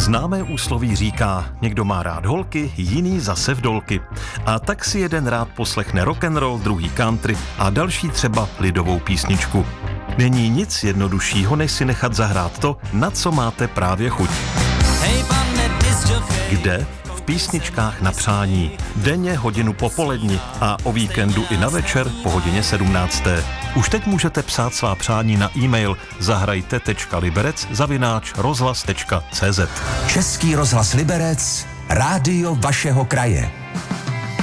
Známé úsloví říká, někdo má rád holky, jiný zase vdolky. A tak si jeden rád poslechne rock'n'roll, druhý country a další třeba lidovou písničku. Není nic jednoduššího, než si nechat zahrát to, na co máte právě chuť. Kde? V písničkách na přání. Denně hodinu po poledni a o víkendu i na večer po hodině 17. Už teď můžete psát svá přání na e-mail zahrajte.liberec@rozhlas.cz. Český rozhlas Liberec, rádio vašeho kraje.